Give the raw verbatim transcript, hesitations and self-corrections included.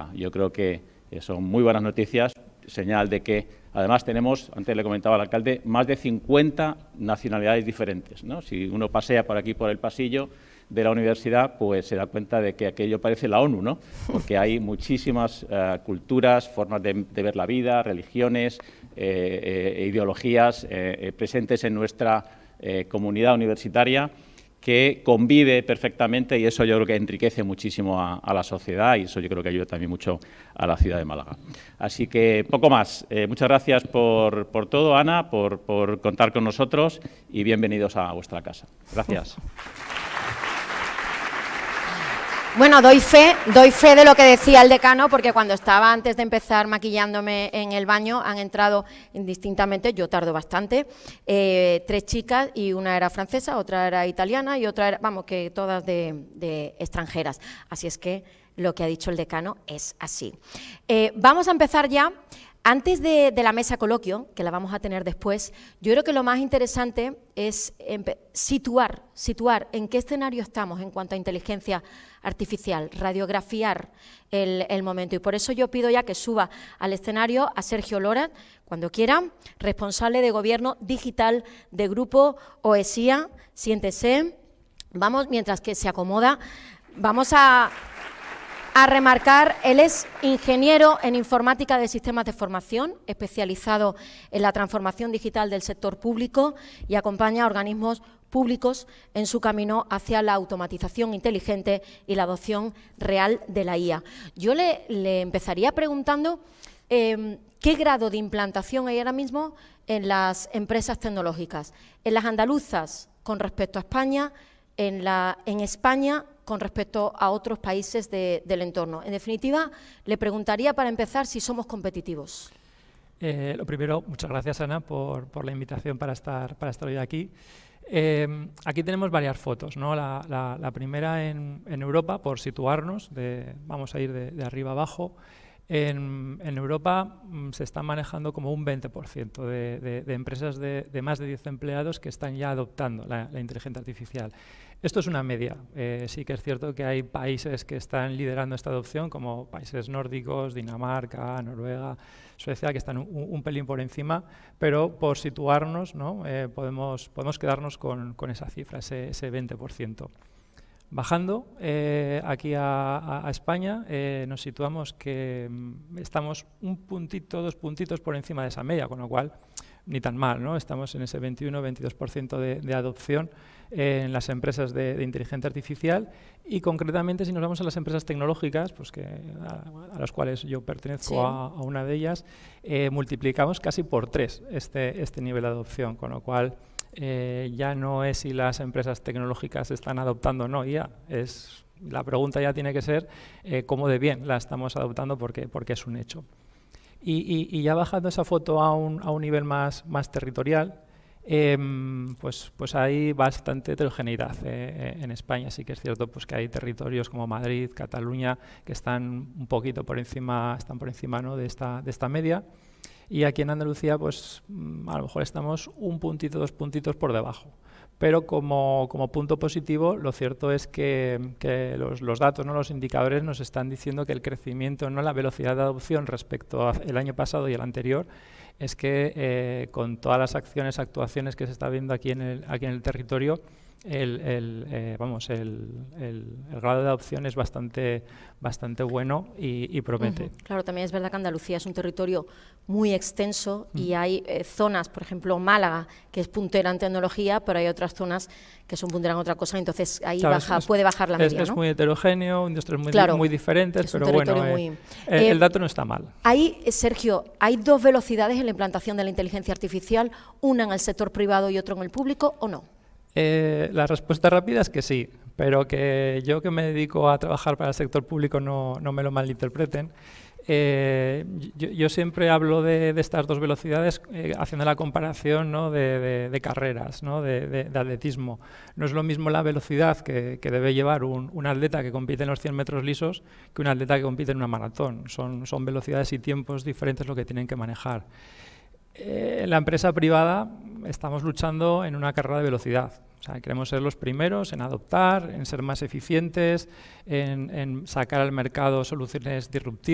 Málaga. Yo creo que son muy buenas noticias, señal de que, además, tenemos, antes le comentaba al alcalde, más de cincuenta nacionalidades diferentes, ¿no? Si uno pasea por aquí, por el pasillo de la universidad, pues se da cuenta de que aquello parece la ONU, ¿no? Porque hay muchísimas uh, culturas, formas de, de ver la vida, religiones, eh, eh, ideologías eh, eh, presentes en nuestra eh, comunidad universitaria, que convive perfectamente, y eso yo creo que enriquece muchísimo a, a la sociedad, y eso yo creo que ayuda también mucho a la ciudad de Málaga. Así que poco más. Eh, muchas gracias por, por todo, Ana, por, por contar con nosotros, y bienvenidos a vuestra casa. Gracias. Bueno, doy fe, doy fe de lo que decía el decano, porque cuando estaba antes de empezar maquillándome en el baño han entrado indistintamente, yo tardo bastante, eh, tres chicas, y una era francesa, otra era italiana y otra era, vamos, que todas de, de extranjeras. Así es que lo que ha dicho el decano es así. Eh, vamos a empezar ya. Antes de, de la mesa coloquio, que la vamos a tener después, yo creo que lo más interesante es situar, situar en qué escenario estamos en cuanto a inteligencia artificial, radiografiar el, el momento. Y por eso yo pido ya que suba al escenario a Sergio Lora, cuando quiera, responsable de Gobierno Digital de Grupo OESIA. Siéntese. Vamos, mientras que se acomoda, vamos a... A remarcar, él es ingeniero en informática de sistemas de formación, especializado en la transformación digital del sector público, y acompaña a organismos públicos en su camino hacia la automatización inteligente y la adopción real de la I A. Yo le, le empezaría preguntando eh, qué grado de implantación hay ahora mismo en las empresas tecnológicas, en las andaluzas con respecto a España, en, la, en España con respecto a otros países de, del entorno. En definitiva, le preguntaría para empezar si somos competitivos. Eh, lo primero, muchas gracias, Ana, por, por la invitación para estar, para estar hoy aquí. Eh, aquí tenemos varias fotos, ¿no? La, la, la primera en, en Europa, por situarnos, de, vamos a ir de, de arriba abajo. En, en Europa mm, se está manejando como un veinte por ciento de, de, de empresas de, de más de diez empleados que están ya adoptando la, la inteligencia artificial. Esto es una media. Eh, sí que es cierto que hay países que están liderando esta adopción, como países nórdicos, Dinamarca, Noruega, Suecia, que están un, un pelín por encima, pero por situarnos, ¿no? eh, podemos, podemos quedarnos con, con esa cifra, ese, ese veinte por ciento. Bajando eh, aquí a, a España, eh, nos situamos que mm, estamos un puntito, dos puntitos por encima de esa media, con lo cual ni tan mal, ¿no? Estamos en ese veintiuno veintidós por ciento de, de adopción eh, en las empresas de, de inteligencia artificial, y concretamente si nos vamos a las empresas tecnológicas, pues que a, a las cuales yo pertenezco, sí, a, a una de ellas, eh, multiplicamos casi por tres este, este nivel de adopción, con lo cual eh, ya no es si las empresas tecnológicas están adoptando o no, ya es, la pregunta ya tiene que ser eh, cómo de bien la estamos adoptando, porque, porque es un hecho. Y, y, y ya bajando esa foto a un, a un nivel más, más territorial, eh, pues, pues hay bastante heterogeneidad eh, en España. Sí que es cierto pues, que hay territorios como Madrid, Cataluña, que están un poquito por encima, están por encima, ¿no? de, esta, de esta media. Y aquí en Andalucía, pues a lo mejor estamos un puntito, dos puntitos por debajo. Pero como, como punto positivo, lo cierto es que, que los, los datos, ¿no? los indicadores nos están diciendo que el crecimiento, no la velocidad de adopción respecto al año pasado y el anterior, es que eh, con todas las acciones, actuaciones que se está viendo aquí en el, aquí en el territorio, el, el, eh, vamos, el, el, el grado de adopción es bastante, bastante bueno y, y promete. Uh-huh. Claro, también es verdad que Andalucía es un territorio muy extenso uh-huh. y hay eh, zonas, por ejemplo Málaga, que es puntera en tecnología, pero hay otras zonas que son punteras en otra cosa, entonces ahí claro, baja, es, puede bajar la media, es, ¿no? Es muy heterogéneo, industrias muy, claro, di muy diferentes, pero bueno, muy... eh, eh, el dato no está mal. Ahí, Sergio, hay dos velocidades en la implantación de la inteligencia artificial, una en el sector privado y otra en el público, ¿o no? Eh, la respuesta rápida es que sí, pero que yo que me dedico a trabajar para el sector público no, no me lo malinterpreten. Eh, yo, yo siempre hablo de, de estas dos velocidades eh, haciendo la comparación, ¿no? de, de, de carreras, ¿no? de, de, de atletismo. No es lo mismo la velocidad que, que debe llevar un, un atleta que compite en los cien metros lisos que un atleta que compite en una maratón. Son, son velocidades y tiempos diferentes lo que tienen que manejar. Eh, en la empresa privada estamos luchando en una carrera de velocidad. O sea, queremos ser los primeros en adoptar, en ser más eficientes, en, en sacar al mercado soluciones disruptivas.